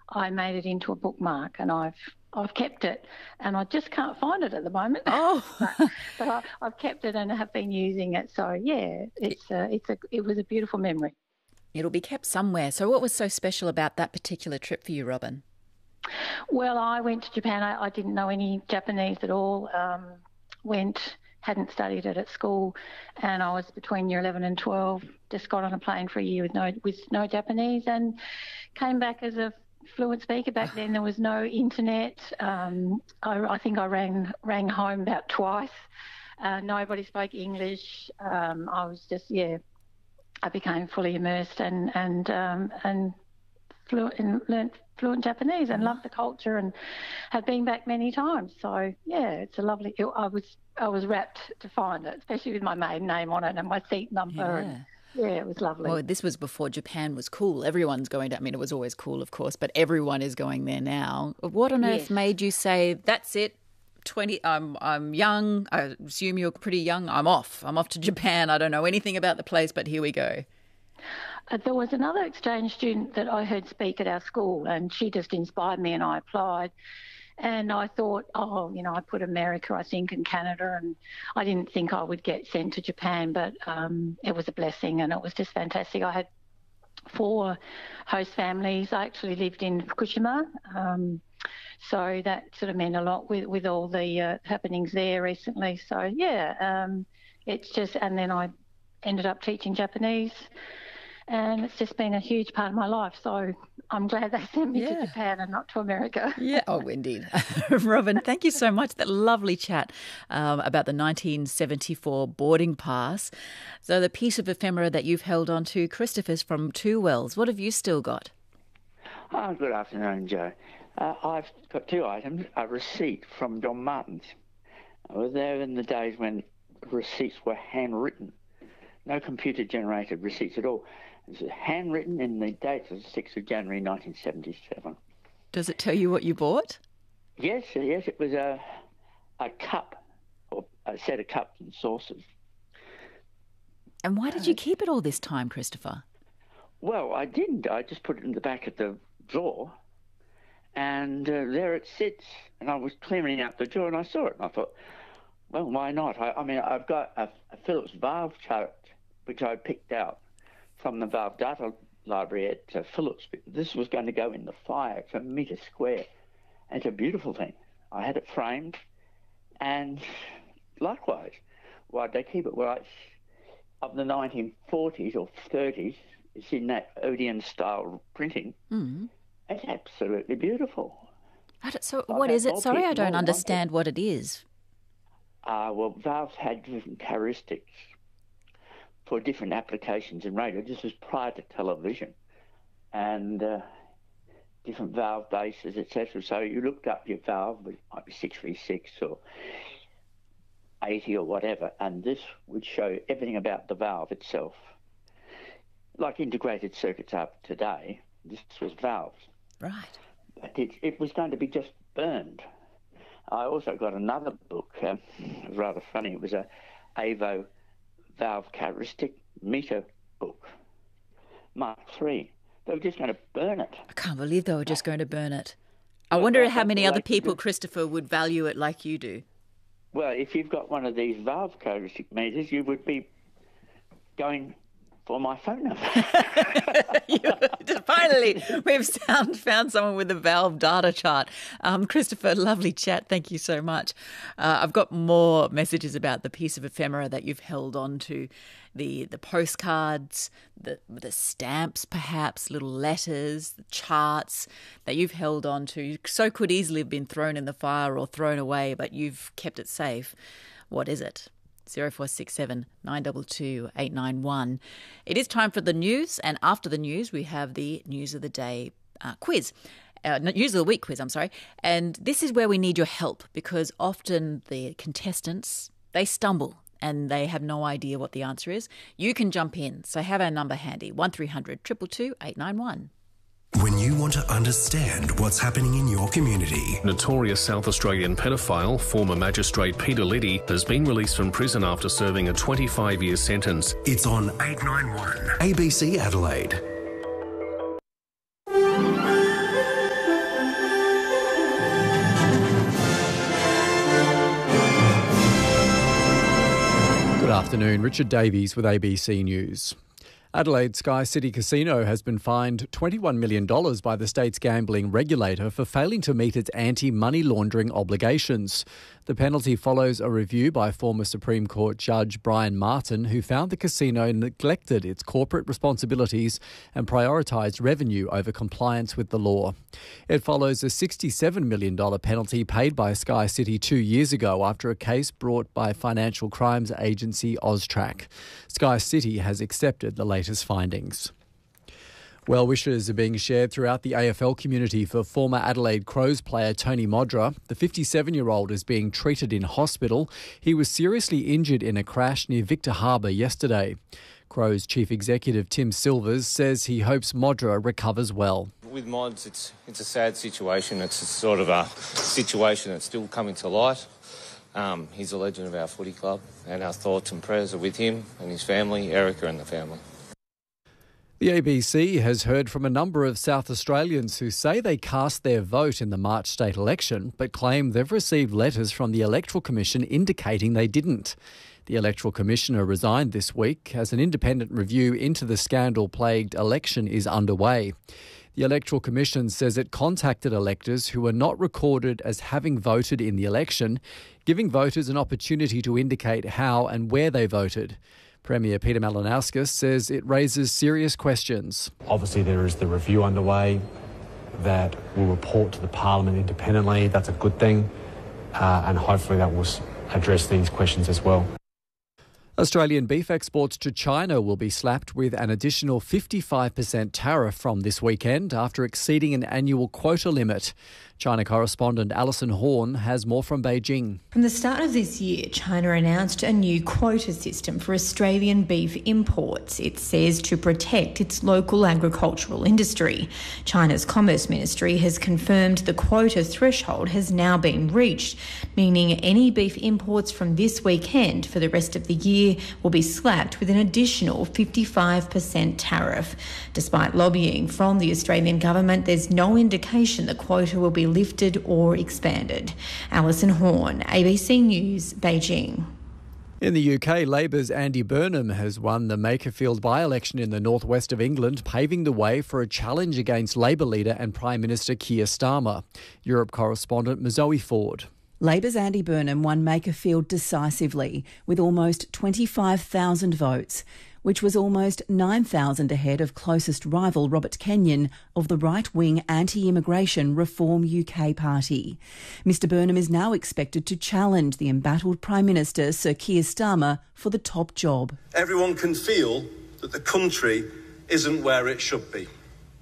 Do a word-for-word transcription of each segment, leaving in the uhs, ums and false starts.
I made it into a bookmark, and I've I've kept it, and I just can't find it at the moment. Oh, but, but I, I've kept it and have been using it. So yeah, it's a, it's a it was a beautiful memory. It'll be kept somewhere. So what was so special about that particular trip for you, Robin? Well, I went to Japan. I, I didn't know any Japanese at all. Um, went, hadn't studied it at school, and I was between year eleven and twelve. Just got on a plane for a year with no with no Japanese, and came back as a fluent speaker. Back then there was no internet. Um, I, I think I rang rang home about twice. Uh, nobody spoke English. Um, I was just yeah. I became fully immersed and and um, and fluent and learnt fluent Japanese and loved the culture and have been back many times. So yeah, it's a lovely. It, I was I was rapt to find it, especially with my maiden name on it and my seat number. Yeah. And, yeah, it was lovely. Well, this was before Japan was cool. Everyone's going to, I mean, it was always cool, of course, but everyone is going there now. What on Yes. earth made you say, that's it, twenty, I'm, I'm young, I assume you're pretty young, I'm off. I'm off to Japan. I don't know anything about the place, but here we go. Uh, there was another exchange student that I heard speak at our school, and she just inspired me, and I applied. And I thought, oh, you know, I put America, I think, and Canada, and I didn't think I would get sent to Japan, but um, it was a blessing, and it was just fantastic. I had four host families. I actually lived in Fukushima, um, so that sort of meant a lot with, with all the uh, happenings there recently. So, yeah, um, it's just, and then I ended up teaching Japanese, and it's just been a huge part of my life. So I'm glad they sent me Yeah. to Japan and not to America. Yeah, oh, indeed. Robin, thank you so much. That lovely chat um, about the nineteen seventy-four boarding pass. So the piece of ephemera that you've held on to, Christopher's from Two Wells. What have you still got? Oh, good afternoon, Joe. Uh, I've got two items. A receipt from John Martin's. I was there in the days when receipts were handwritten. No computer-generated receipts at all. It was handwritten in the date of the sixth of January nineteen seventy-seven. Does it tell you what you bought? Yes, yes, it was a a cup, or a set of cups and saucers. And why did you keep it all this time, Christopher? Well, I didn't. I just put it in the back of the drawer, and uh, there it sits. And I was clearing out the drawer, and I saw it, and I thought, well, why not? I, I mean, I've got a, a Phillips valve chart, which I picked out from the valve data library at uh, Phillips. This was going to go in the fire. It's a metre square. And it's a beautiful thing. I had it framed, and likewise, why'd they keep it? Well, it's of the nineteen forties or thirties. It's in that Odeon style printing. Mm. It's absolutely beautiful. I don't- so I've what had is it? more Sorry, I people don't want understand what it is. Uh, well, valves had different characteristics for different applications in radio. This was prior to television, and uh, different valve bases, et cetera. So you looked up your valve, which might be six v six or eighty or whatever, and this would show everything about the valve itself. Like integrated circuits are today, this was valves. Right. But it, it was going to be just burned. I also got another book, um, it was rather funny. It was a AVO valve characteristic meter book, Mark three. They were just going to burn it. I can't believe they were just going to burn it. I Well, wonder that's how many all other they could people, do. Christopher, would value it like you do. Well, if you've got one of these valve characteristic meters, you would be going for my phone number. Finally, we've found, found someone with a valve data chart. Um, Christopher, lovely chat. Thank you so much. Uh, I've got more messages about the piece of ephemera that you've held on to, the, the postcards, the, the stamps perhaps, little letters, the charts that you've held on to. So could easily have been thrown in the fire or thrown away, but you've kept it safe. What is it? zero four six seven nine two two eight nine one. It is time for the news, and after the news, we have the News of the Day uh, quiz. Uh, News of the Week quiz, I'm sorry. And this is where we need your help, because often the contestants, they stumble and they have no idea what the answer is. You can jump in. So have our number handy, one three hundred two two two eight nine one. When you want to understand what's happening in your community. Notorious South Australian pedophile, former magistrate Peter Liddy, has been released from prison after serving a twenty-five year sentence. It's on eight nine one A B C Adelaide. afternoon. Richard Davies with A B C News. Adelaide Sky City Casino has been fined twenty-one million dollars by the state's gambling regulator for failing to meet its anti-money laundering obligations. The penalty follows a review by former Supreme Court Judge Brian Martin, who found the casino neglected its corporate responsibilities and prioritised revenue over compliance with the law. It follows a sixty-seven million dollars penalty paid by Sky City two years ago after a case brought by financial crimes agency Austrac. Sky City has accepted the latest findings. Well wishes are being shared throughout the A F L community for former Adelaide Crows player Tony Modra. The fifty-seven-year-old is being treated in hospital. He was seriously injured in a crash near Victor Harbour yesterday. Crows Chief Executive Tim Silvers says he hopes Modra recovers well. With Mods, it's it's a sad situation. It's a sort of a situation that's still coming to light. Um, he's a legend of our footy club, and our thoughts and prayers are with him and his family, Erica and the family. The A B C has heard from a number of South Australians who say they cast their vote in the March state election, but claim they've received letters from the Electoral Commission indicating they didn't. The Electoral Commissioner resigned this week as an independent review into the scandal-plagued election is underway. The Electoral Commission says it contacted electors who were not recorded as having voted in the election, giving voters an opportunity to indicate how and where they voted. Premier Peter Malinauskas says it raises serious questions. Obviously, there is the review underway that will report to the Parliament independently. That's a good thing, uh, and hopefully that will address these questions as well. Australian beef exports to China will be slapped with an additional fifty-five percent tariff from this weekend after exceeding an annual quota limit. China correspondent Alison Horn has more from Beijing. From the start of this year, China announced a new quota system for Australian beef imports. It says to protect its local agricultural industry. China's Commerce Ministry has confirmed the quota threshold has now been reached, meaning any beef imports from this weekend for the rest of the year will be slapped with an additional fifty-five percent tariff. Despite lobbying from the Australian government, there's no indication the quota will be lifted or expanded. Alison Horn, A B C News, Beijing. In the U K, Labor's Andy Burnham has won the Makerfield by-election in the northwest of England, paving the way for a challenge against Labor leader and Prime Minister Keir Starmer. Europe correspondent Mazoe Ford. Labor's Andy Burnham won Makerfield decisively with almost twenty-five thousand votes, which was almost nine thousand ahead of closest rival Robert Kenyon of the right-wing anti-immigration Reform U K party. Mister Burnham is now expected to challenge the embattled Prime Minister Sir Keir Starmer for the top job. Everyone can feel that the country isn't where it should be.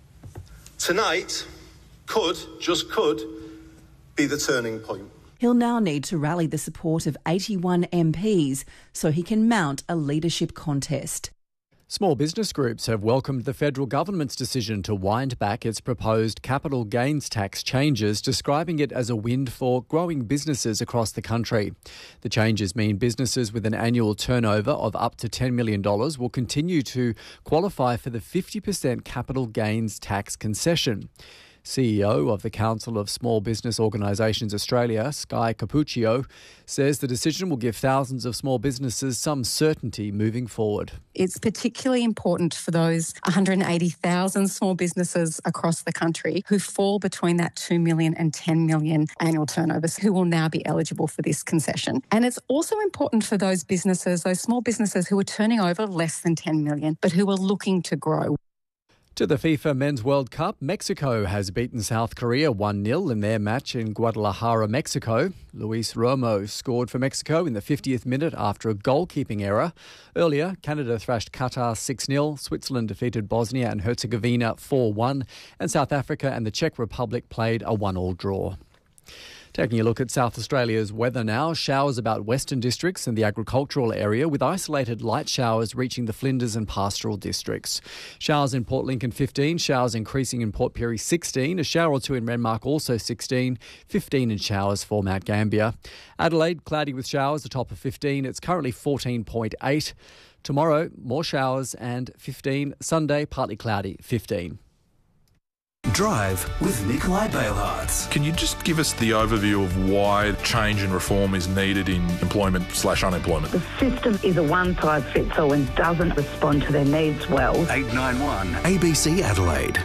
Tonight could, just could, be the turning point. He'll now need to rally the support of eighty-one M Ps so he can mount a leadership contest. Small business groups have welcomed the federal government's decision to wind back its proposed capital gains tax changes, describing it as a win for growing businesses across the country. The changes mean businesses with an annual turnover of up to ten million dollars will continue to qualify for the fifty percent capital gains tax concession. C E O of the Council of Small Business Organisations Australia, Sky Capuccio, says the decision will give thousands of small businesses some certainty moving forward. It's particularly important for those one hundred eighty thousand small businesses across the country who fall between that two million and ten million annual turnovers, who will now be eligible for this concession. And it's also important for those businesses, those small businesses who are turning over less than ten million, but who are looking to grow. To the FIFA Men's World Cup, Mexico has beaten South Korea one nil in their match in Guadalajara, Mexico. Luis Romo scored for Mexico in the fiftieth minute after a goalkeeping error. Earlier, Canada thrashed Qatar six nil, Switzerland defeated Bosnia and Herzegovina four one, and South Africa and the Czech Republic played a one all draw. Taking a look at South Australia's weather now, showers about western districts and the agricultural area with isolated light showers reaching the Flinders and pastoral districts. Showers in Port Lincoln fifteen, showers increasing in Port Pirie sixteen, a shower or two in Renmark also sixteen, fifteen in showers for Mount Gambier. Adelaide, cloudy with showers, a top of fifteen, it's currently fourteen point eight. Tomorrow, more showers and fifteen. Sunday, partly cloudy, fifteen. Drive with Nikolai Bailhartz. Can you just give us the overview of why change and reform is needed in employment slash unemployment? The system is a one-size-fits-all and doesn't respond to their needs well. eight nine one A B C Adelaide.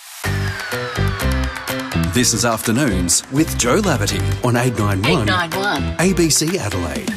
This is Afternoons with Joe Laverty on eight nine one, eight nine one A B C Adelaide.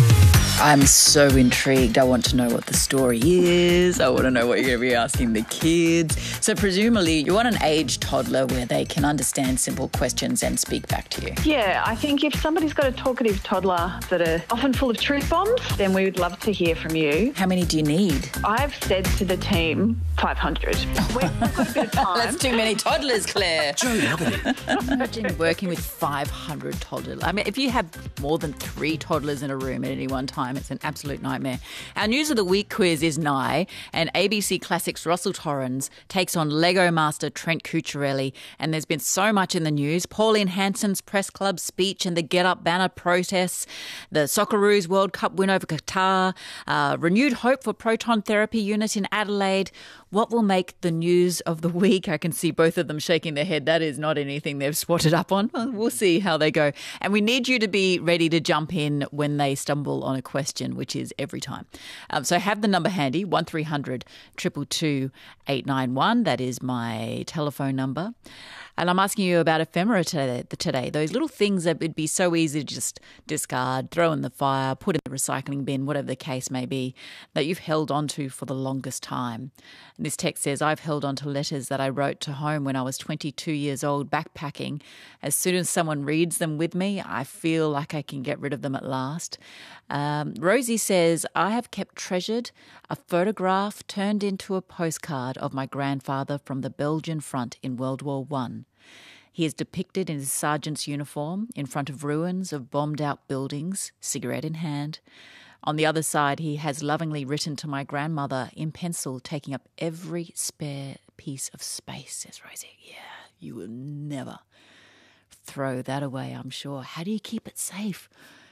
I'm so intrigued. I want to know what the story is. I want to know what you're going to be asking the kids. So presumably you want an age toddler where they can understand simple questions and speak back to you. Yeah, I think if somebody's got a talkative toddler that are often full of truth bombs, then we would love to hear from you. How many do you need? I've said to the team five hundred. We've got a bit of time. That's too many toddlers, Claire. Joe Laverty. Imagine working with five hundred toddlers. I mean, if you have more than three toddlers in a room at any one time, it's an absolute nightmare. Our News of the Week quiz is nigh, and A B C Classics' Russell Torrens takes on Lego master Trent Cucciarelli, and there's been so much in the news. Pauline Hanson's press club speech and the Get Up banner protests, the Socceroos World Cup win over Qatar, uh, renewed hope for proton therapy unit in Adelaide. What will make the news of the week? I can see both of them shaking their head. That is not anything they've spotted up on. Well, we'll see how they go. And we need you to be ready to jump in when they stumble on a question, which is every time. Um, so have the number handy, one three hundred two two two eight nine one. That is my telephone number. And I'm asking you about ephemera today, today, those little things that would be so easy to just discard, throw in the fire, put in the recycling bin, whatever the case may be, that you've held on to for the longest time. And this text says, I've held on to letters that I wrote to home when I was twenty-two years old backpacking. As soon as someone reads them with me, I feel like I can get rid of them at last. Um, Rosie says, I have kept treasured a photograph turned into a postcard of my grandfather from the Belgian front in World War One. He is depicted in his sergeant's uniform in front of ruins of bombed-out buildings, cigarette in hand. On the other side, he has lovingly written to my grandmother in pencil, taking up every spare piece of space, says Rosie. Yeah, you will never throw that away, I'm sure. How do you keep it safe?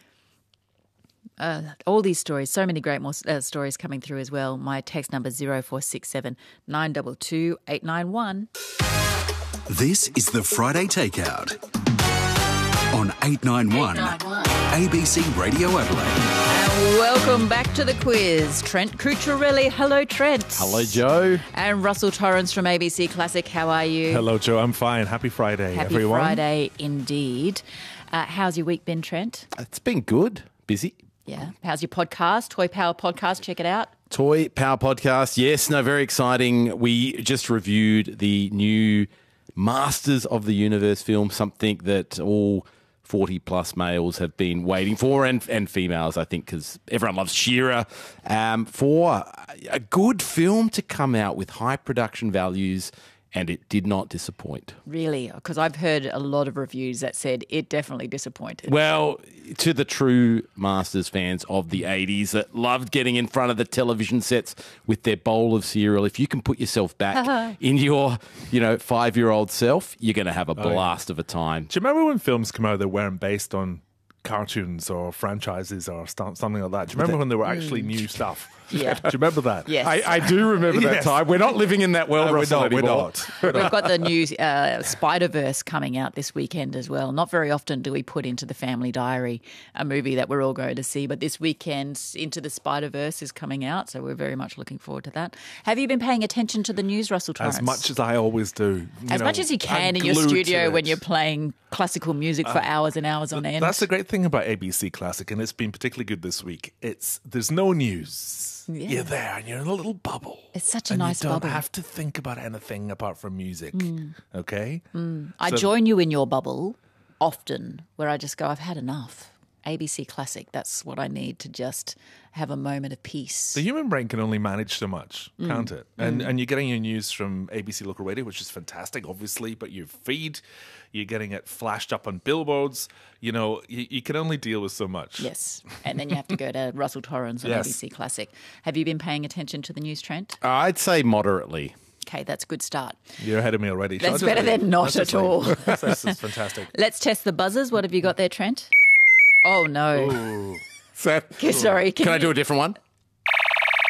Uh, all these stories, so many great more uh, stories coming through as well. My text number zero four six seven nine two two eight nine one. This is the Friday Takeout on eight nine one A B C Radio Adelaide. And welcome back to the quiz. Trent Cucciarelli. Hello, Trent. Hello, Joe. And Russell Torrens from A B C Classic. How are you? Hello, Joe. I'm fine. Happy Friday, Happy everyone. Happy Friday indeed. Uh, how's your week been, Trent? It's been good. Busy. Yeah. How's your podcast? Toy Power Podcast. Check it out. Toy Power Podcast. Yes. No, very exciting. We just reviewed the new Masters of the Universe film, something that all forty plus males have been waiting for, and, and females, I think, because everyone loves She-Ra, um, for a good film to come out with high production values, and it did not disappoint. Really? Because I've heard a lot of reviews that said it definitely disappointed. Well, to the true Masters fans of the eighties that loved getting in front of the television sets with their bowl of cereal, if you can put yourself back in your, you know, five-year-old self, you're going to have a blast oh, yeah. of a time. Do you remember when films come out that weren't based on cartoons or franchises or st- something like that? Do you remember when there were actually mm. new stuff? Yeah. Do you remember that? Yes. I, I do remember that yes. time. We're not living in that world, no, Russell, we're not, we're not. We've got the new uh, Spider-Verse coming out this weekend as well. Not very often do we put into the Family Diary a movie that we're all going to see, but this weekend Into the Spider-Verse is coming out, so we're very much looking forward to that. Have you been paying attention to the news, Russell Torrens? As much as I always do. You as know, much as you can I'm in your studio when it. you're playing classical music for uh, hours and hours on end. That's the great thing about A B C Classic, and it's been particularly good this week. It's there's no news. Yeah. You're there and you're in a little bubble. It's such a and nice you don't bubble. have to think about anything apart from music. Mm. Okay? Mm. I so, join you in your bubble often where I just go, I've had enough. A B C Classic, that's what I need to just have a moment of peace. The human brain can only manage so much, mm. can't it? And mm. and you're getting your news from A B C Local Radio, which is fantastic, obviously, but your feed, you're getting it flashed up on billboards. You know, you, you can only deal with so much. Yes, and then you have to go to Russell Torrens on yes. A B C Classic. Have you been paying attention to the news, Trent? Uh, I'd say moderately. Okay, that's a good start. You're ahead of me already. That's better than not at all. That's, that's fantastic. Let's test the buzzers. What have you got there, Trent? Oh, no. Ooh. So, Sorry. Can, can I do a different one?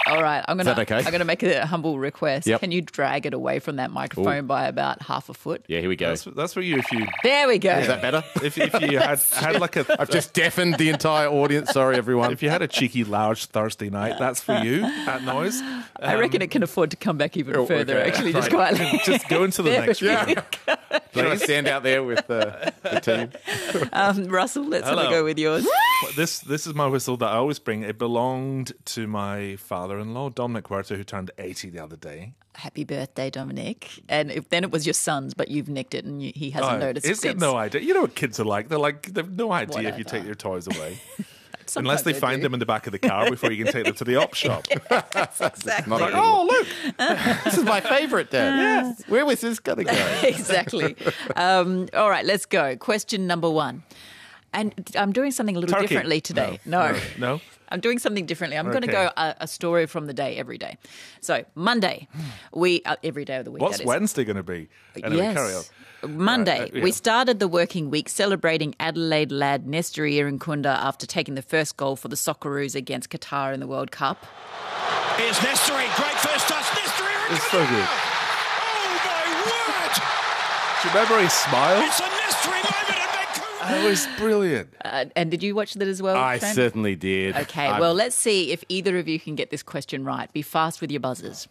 All right, I'm gonna. Is that okay? I'm gonna make a humble request. Yep. Can you drag it away from that microphone Ooh. by about half a foot? Yeah, here we go. That's, that's for you if you. There we go. Is that better? If, if you had, had like a. I've just deafened the entire audience. Sorry, everyone. If you had a cheeky, large Thursday night, that's for you. That noise. Um, I reckon it can afford to come back even Oh, further. okay. Actually, just Right. quietly. Just go into the There next we room. go. Should I stand out there with uh, the team? Um, Russell, let's have a Hello. go with yours. Well, This this is my whistle that I always bring. It belonged to my father-in-law, Dominic Huerta, who turned eighty the other day. Happy birthday, Dominic. And if, then it was your son's, but you've nicked it and you, he hasn't Oh, noticed He's got since. no idea. You know what kids are like? They're like they've no idea if you Whatever. take their toys away. Sometimes Unless they they find do. them in the back of the car before you can take them to the op shop. Exactly. Not a good Oh, look. This is my favourite, Dad. Yes. Where was this going to go? Exactly. Um, all right, let's go. Question number one. And I'm doing something a little Turkey. differently today. No. No. No? I'm doing something differently. I'm going to Okay. go a, a story from the day every day. So Monday, we uh, every day of the week. What's that is. Wednesday going to be? Anyway, yes. carry on. Monday, Right, uh, yeah. we started the working week celebrating Adelaide lad Nestor Irankunda after taking the first goal for the Socceroos against Qatar in the World Cup. Here's Nestori, great first touch. Nestori, It's so good. oh my word! Do you remember his smile? It's a Nestori moment in Vancouver. That was brilliant. Uh, and did you watch that as well? I Trent? certainly did. Okay, I'm- well, let's see if either of you can get this question right. Be fast with your buzzers.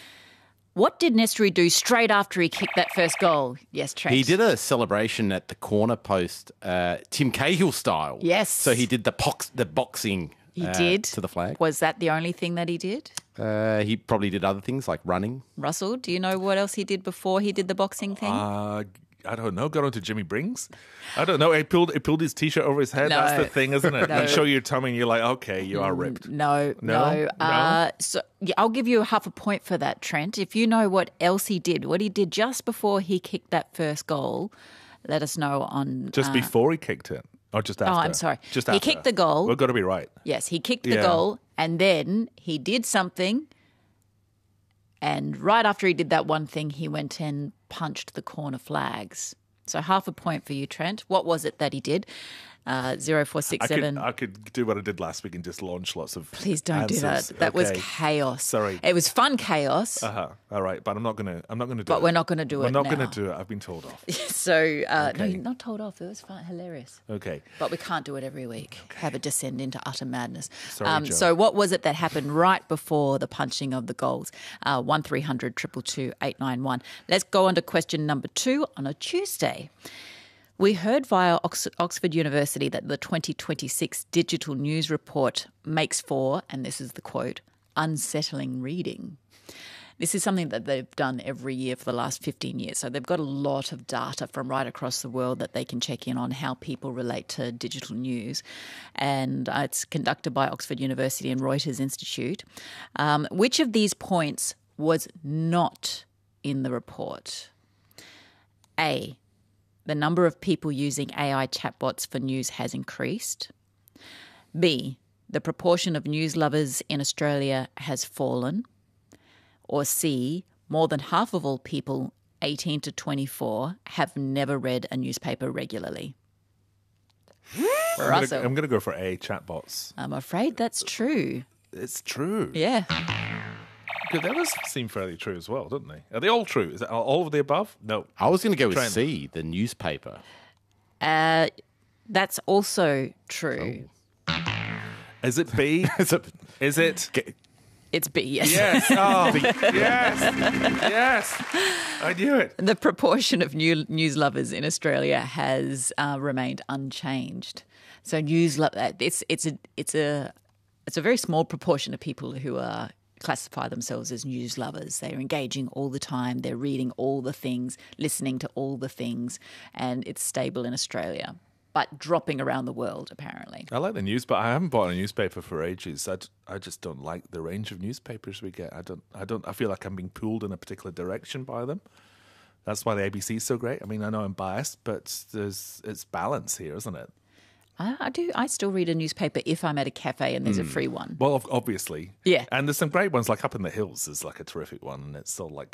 What did Nestori do straight after he kicked that first goal? Yes, Trent. He did a celebration at the corner post, uh, Tim Cahill style. Yes. So he did the pox, the boxing. He uh, did. to the flag. Was that the only thing that he did? Uh, he probably did other things like running. Russell, do you know what else he did before he did the boxing thing? Uh, I don't know. Got onto Jimmy Brings. I don't know. He pulled he pulled his t-shirt over his head. No. That's the thing, isn't it? No. You show your tummy and you're like, okay, you are ripped. No, No? no. No? Uh, so yeah, I'll give you a half a point for that, Trent. If you know what else he did, what he did just before he kicked that first goal, let us know on. Just uh, before he kicked it, or just after? Oh, I'm sorry. Just He after. kicked the goal. We've got to be right. Yes, he kicked the Yeah. goal and then he did something. And right after he did that one thing, he went and punched the corner flags. So half a point for you, Trent. What was it that he did? Uh, zero four six I could, seven. I could do what I did last week and just launch lots of. Please don't do answers. that. That was Okay. chaos. Sorry. It was fun chaos. Uh huh. All right, but I'm not gonna. I'm not gonna do But it. we're not gonna do We're it not now. gonna do it. I've been told off. So uh, no, Okay. you're not told off. It was fun, hilarious. Okay. But we can't do it every week. Have it descend into utter madness. Sorry, Jo. so what was it that happened right before the punching of the goals? Uh, one three hundred two two two eight nine one. Let's go on to question number two on a Tuesday. We heard via Ox- Oxford University that the twenty twenty-six Digital News Report makes for, and this is the quote, unsettling reading. This is something that they've done every year for the last fifteen years. So they've got a lot of data from right across the world that they can check in on how people relate to digital news. And uh, it's conducted by Oxford University and Reuters Institute. Um, which of these points was not in the report? A, the number of people using A I chatbots for news has increased. B, the proportion of news lovers in Australia has fallen. Or C, more than half of all people eighteen to twenty-four have never read a newspaper regularly. I'm Russell. gonna, I'm gonna go for A. Chatbots. I'm afraid that's true. It's true. Yeah. Good. That does seem fairly true as well, doesn't they? Are they all true? Is it all of the above? No. I was going to go with Trent. C, the newspaper. Uh, that's also true. Is it B? Is it? Is it? It's B, yes. Yes. Oh, yes. Yes. I knew it. The proportion of new news lovers in Australia has uh, remained unchanged. So news lo- it's it's a it's a it's a very small proportion of people who are classify themselves as news lovers. They're engaging all the time. They're reading all the things, listening to all the things, and it's stable in Australia, but dropping around the world apparently. I like the news, but I haven't bought a newspaper for ages. I, d- I just don't like the range of newspapers we get. I don't. I don't. I feel like I'm being pulled in a particular direction by them. That's why the A B C is so great. I mean, I know I'm biased, but there's it's balance here, isn't it? I, I do. I still read a newspaper if I'm at a cafe and there's a free one. Well, ob- obviously. Yeah. And there's some great ones, like Up in the Hills is like a terrific one, and it's all like,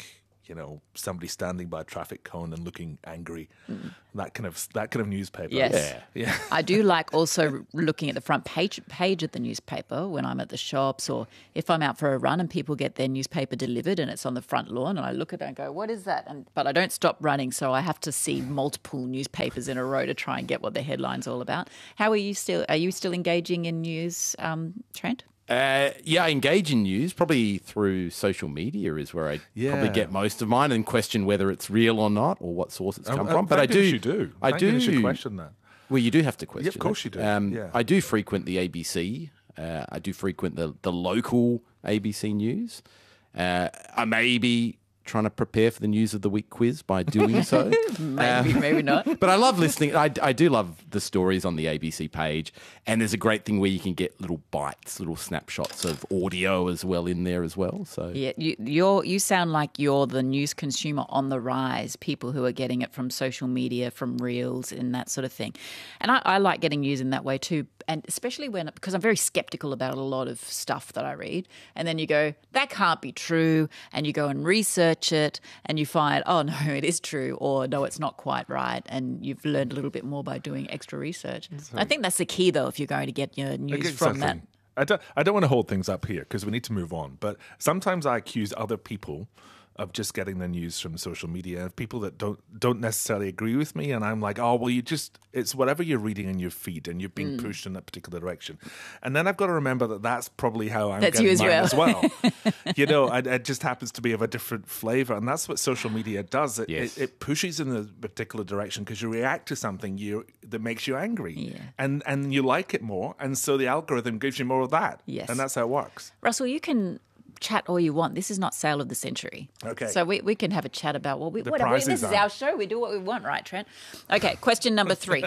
you know, somebody standing by a traffic cone and looking angry. Mm. That kind of that kind of newspaper. Yes. Yeah. yeah. I do like also looking at the front page page of the newspaper when I'm at the shops, or if I'm out for a run and people get their newspaper delivered and it's on the front lawn, and I look at it and go, what is that? And but I don't stop running, so I have to see multiple newspapers in a row to try and get what the headline's all about. How are you still? Are you still engaging in news, um, Trent? Uh, yeah, I engage in news probably through social media is where I Yeah. probably get most of mine, and question whether it's real or not or what source it's come Um, from. um, But I thank do, goodness you do. I Thank do. goodness you question that. Well, you do have to question. Yeah, of course it. you do. Um, Yeah. I do frequent the A B C. Uh, I do frequent the the local A B C news. Uh, I may be trying to prepare for the News of the Week quiz by doing so. maybe, Um, maybe not. But I love listening. I, I do love the stories on the A B C page. And there's a great thing where you can get little bites, little snapshots of audio as well in there as well. So Yeah, you you're, you sound like you're the news consumer on the rise, people who are getting it from social media, from reels and that sort of thing. And I, I like getting news in that way too, and especially when, because I'm very skeptical about a lot of stuff that I read. And then you go, that can't be true. And you go and research it and you find, oh, no, it is true, or no, it's not quite right. And you've learned a little bit more by doing extra research. I think that's the key, though, if you're going to get your news Exactly. from that. I don't, I don't want to hold things up here because we need to move on. But sometimes I accuse other people of just getting the news from social media, of people that don't don't necessarily agree with me, and I'm like, oh well, you just it's whatever you're reading in your feed, and you're being Mm. pushed in that particular direction. And then I've got to remember that that's probably how I'm That's getting you as mine well. as well. You know, it, it just happens to be of a different flavor, and that's what social media does. It Yes. it, it pushes in a particular direction because you react to something you that makes you angry, and and you like it more, and so the algorithm gives you more of that. Yes. And that's how it works. Russell, you can chat all you want. This is not Sale of the Century. Okay. So we, we can have a chat about what we The whatever. prize This is is on. our show. We do what we want, right, Trent? Okay, question number three.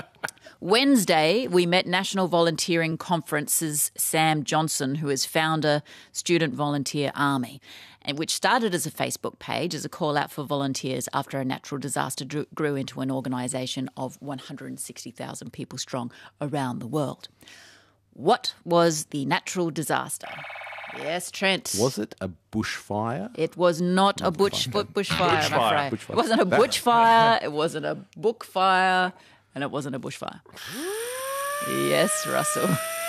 Wednesday, we met National Volunteering Conference's Sam Johnson, who is founder, Student Volunteer Army, and which started as a Facebook page as a call out for volunteers after a natural disaster drew, grew into an organisation of one hundred sixty thousand people strong around the world. What was the natural disaster? Yes, Trent. was it a bushfire? It was not a bush, bu- bushfire, I'm Bushfire. afraid. Bushfire. It wasn't a bushfire, it wasn't a book fire, and it wasn't a bushfire. Yes, Russell.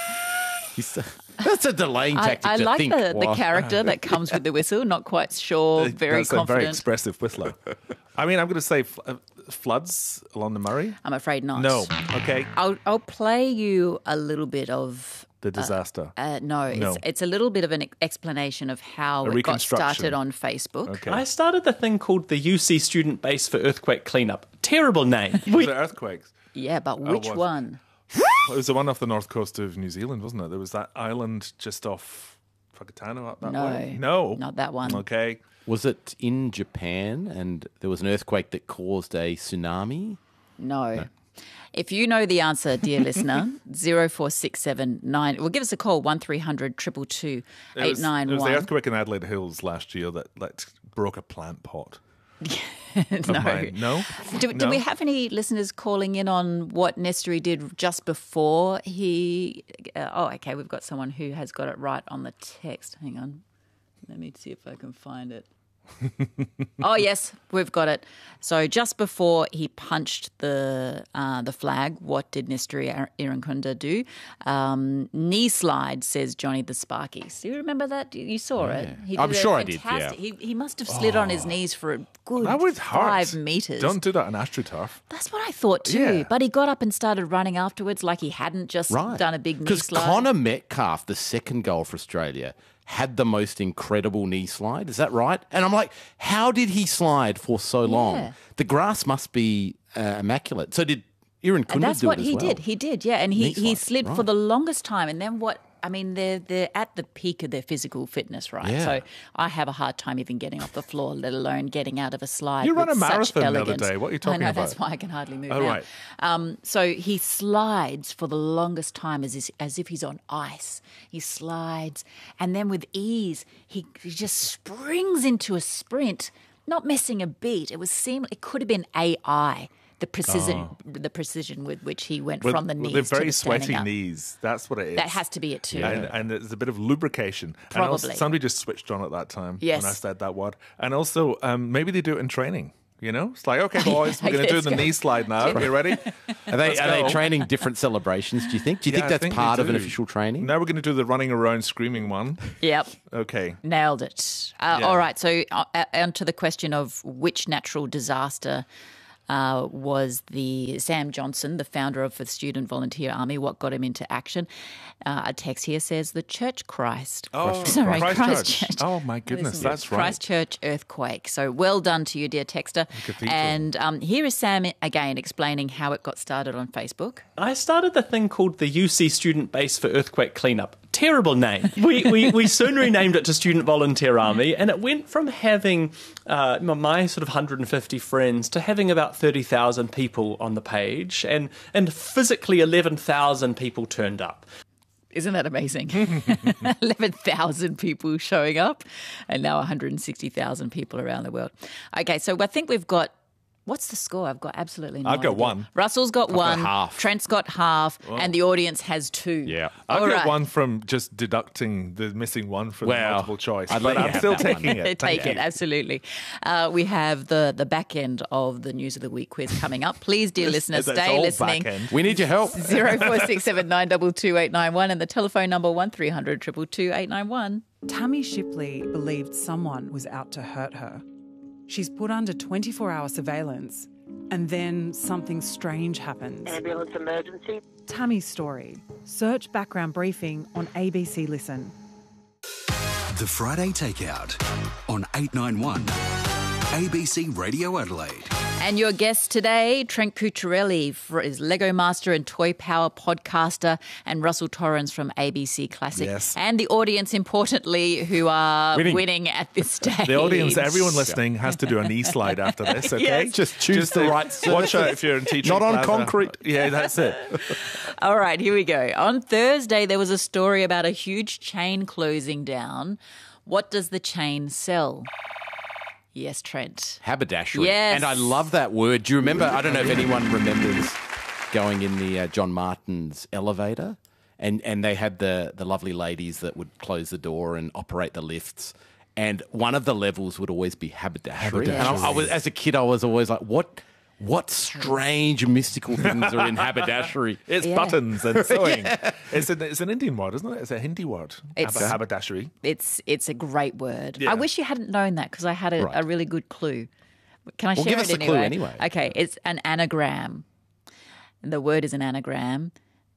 He's- That's a delaying I, tactic I to like think. the, the Wow. character that comes with the whistle, not quite sure, very That's a confident. very expressive whistler. I mean, I'm going to say fl- uh, floods along the Murray. I'm afraid not. No. Okay. I'll, I'll play you a little bit of... The disaster. Uh, uh, no, No. It's, it's a little bit of an explanation of how A it got reconstruction. started on Facebook. I started the thing called the U C Student Base for Earthquake Cleanup. Terrible name. Was it earthquakes? Yeah, but Oh, which was. one? It was the one off the north coast of New Zealand, wasn't it? There was that island just off Whakatano up that No, way. No. not that one. Okay. Was it in Japan and there was an earthquake that caused a tsunami? No. If you know the answer, dear listener, zero four six seven nine. Well, give us a call, one three hundred two two two It eight was, nine it was the one. earthquake in Adelaide Hills last year that, that broke a plant pot. of No. mine. No? Do, do No? we have any listeners calling in on what Nestori did just before he... Uh, oh, okay, we've got someone who has got it right on the text. Hang on. Let me see if I can find it. Oh, yes, we've got it. So just before he punched the uh, the flag, what did Nestori Irankunda do? Um, knee slide, says Johnny the Sparkies. Do you remember that? You saw it. He I'm did a sure I did, fantastic- yeah. He, he must have slid on his knees for a good That would hurt. five metres. Don't do that on AstroTurf. That's what I thought too. Yeah. But he got up and started running afterwards like he hadn't just Right. done a big knee Because slide. Connor Metcalf, the second goal for Australia, had the most incredible knee slide. Is that right? And I'm like, how did he slide for so long? Yeah. The grass must be uh, immaculate. So did Aaron And Kunda that's do what it as he well? did. He did, yeah. And he, Knee he slide, slid for right. the longest time. And then what? I mean, they're they're at the peak of their physical fitness, right? Yeah. So I have a hard time even getting off the floor, let alone getting out of a slide. You ran with a such marathon the other elegance. day. What are you talking I know, about? that's why I can hardly move Oh, now. right. Um, so he slides for the longest time as is- as if he's on ice. He slides, and then with ease, he, he just springs into a sprint, not missing a beat. It was seem it could have been A I the precision, Oh. the precision with which he went Well, from the well, knees they're to very the standing sweaty up. knees. That's what it is. That has to be it too. And, and there's a bit of lubrication. And also, Probably. somebody just switched on at that time Yes. when I said that word. And also, um, maybe they do it in training. You know, it's like, okay, boys, we're Okay, going to do let's the go. knee slide now. Are you ready? Are they Let's are they go. training different celebrations? Do you think? Do you Yeah, think I that's think they part of an do. official training? Now we're going to do the running around screaming one. Yep. Okay. Nailed it. Uh, Yeah. All right, so uh, on to the question of which natural disaster uh, was the Sam Johnson, the founder of the Student Volunteer Army, what got him into action? Uh, a text here says the Church Christ. Oh, Sorry, Christchurch. Christchurch. Oh, my goodness, Listen, that's right. Christchurch earthquake. So well done to you, dear texter. cathedral. And um, here is Sam again explaining how it got started on Facebook. I started the thing called the U C Student Base for Earthquake Cleanup. Terrible name. We, we, we soon renamed it to Student Volunteer Army, and it went from having uh, my sort of one hundred fifty friends to having about thirty thousand people on the page, and, and physically eleven thousand people turned up. Isn't that amazing? eleven thousand people showing up and now one hundred sixty thousand people around the world. Okay, so I think we've got, what's the score? I've got absolutely no I've got idea. one. Russell's got I've got one. half. Trent's got half. Oh. And the audience has two. Yeah. I've All got right. one from just deducting the missing one from Well, the multiple choice. I'd but let you I'm have still that one. taking it. Thank Take it, you. absolutely. Uh, we have the, the back end of the News of the Week quiz coming up. Please, dear listeners, That's stay all listening. back end. We need your help. zero four six seven nine two two eight nine one and the telephone number one three hundred two two two eight nine one. Tammy Shipley believed someone was out to hurt her. She's put under twenty-four hour surveillance, and then something strange happens. Ambulance emergency. Tammy's story. Search background briefing on A B C Listen. The Friday Takeout on eight nine one A B C Radio Adelaide. And your guest today, Trent Cucciarelli, for is Lego Master and Toy Power podcaster, and Russell Torrens from A B C Classic. Yes. And the audience, importantly, who are winning, Winning. at this stage. The audience, everyone listening, has to do a knee slide after this, okay? Yes. Just choose the to right Watch surface. out if you're in teaching Not on plaza. concrete. Yeah, that's it. All right, here we go. On Thursday, there was a story about a huge chain closing down. What does the chain sell? Yes, Trent. Haberdashery. Yes. And I love that word. Do you remember? I don't know if anyone remembers going in the uh, John Martin's elevator, and, and they had the, the lovely ladies that would close the door and operate the lifts. And one of the levels would always be haberdashery. And I, I was, as a kid, I was always like, what? What strange mystical things are in haberdashery? It's Yeah. buttons and sewing. Yeah. It's, an, it's an Indian word, isn't it? It's a Hindi word. It's- Hab- haberdashery. It's it's a great word. Yeah. I wish you hadn't known that because I had a, Right. a really good clue. Can I Well, share give it us the anyway? clue anyway. Okay, it's an anagram. And the word is an anagram.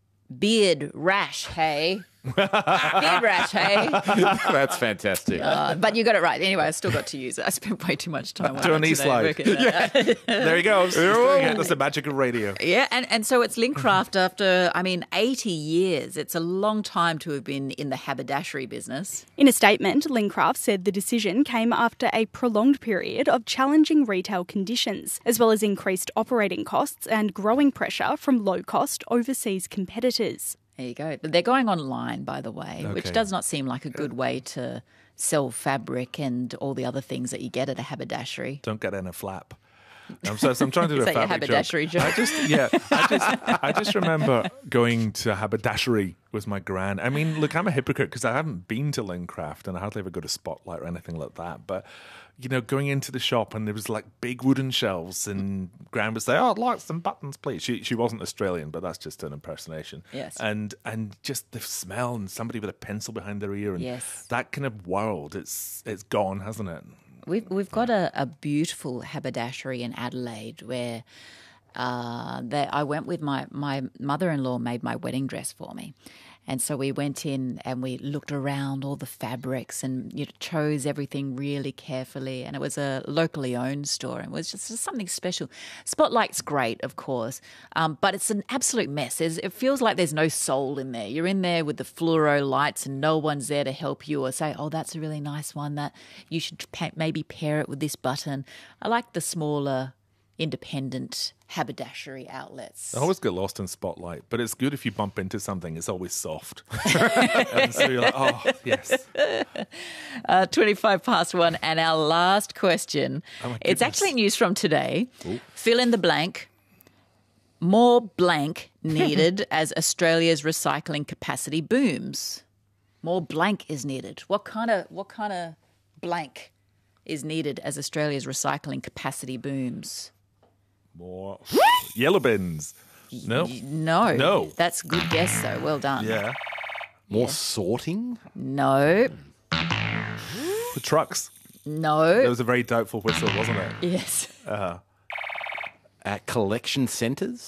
Beard rash, hey. Beard rash, hey. That's fantastic. Uh, but you got it right. Anyway, I still got to use it. I spent way too much time on Do it a knee today slide. working it out. There he goes. He's doing it. That's the magic of radio. Yeah, and, and so it's Lincraft after, I mean, eighty years. It's a long time to have been in the haberdashery business. In a statement, Lincraft said the decision came after a prolonged period of challenging retail conditions, as well as increased operating costs and growing pressure from low-cost overseas competitors. There you go. They're going online, by the way, which Okay. does not seem like a good way to sell fabric and all the other things that you get at a haberdashery. Don't get in a flap. I'm, so, so I'm trying to do Is a that your fabric haberdashery joke? I just, yeah, I just, I just remember going to haberdashery with my gran. I mean, look, I'm a hypocrite because I haven't been to Lincraft and I hardly ever go to Spotlight or anything like that. But you know, going into the shop and there was like big wooden shelves, and gran would say, "Oh, I'd like some buttons, please." She she wasn't Australian, but that's just an impersonation. Yes. And and just the smell and somebody with a pencil behind their ear and Yes. that kind of world. It's it's gone, hasn't it? We've, we've got a, a beautiful haberdashery in Adelaide where uh, they, I went with my, my mother-in-law made my wedding dress for me. And so we went in and we looked around all the fabrics and you know, chose everything really carefully. And it was a locally owned store and it was just, just something special. Spotlight's great, of course, um, but it's an absolute mess. There's, it feels like there's no soul in there. You're in there with the fluoro lights and no one's there to help you or say, oh, that's a really nice one that you should pa- maybe pair it with this button. I like the smaller independent haberdashery outlets. I always get lost in Spotlight, but it's good if you bump into something. It's always soft. And so you're like, oh, yes. Uh, twenty-five past one, and our last question. Oh, my It's goodness. actually news from today. Ooh. Fill in the blank. More blank needed as Australia's recycling capacity booms. More blank is needed. What kind of what kind of blank is needed as Australia's recycling capacity booms? More yellow bins. No. No. No. That's a good guess, though. Well done. Yeah. More Yeah. sorting? No. The trucks. No. That was a very doubtful whistle, wasn't it? Yes. Uh, At collection centres?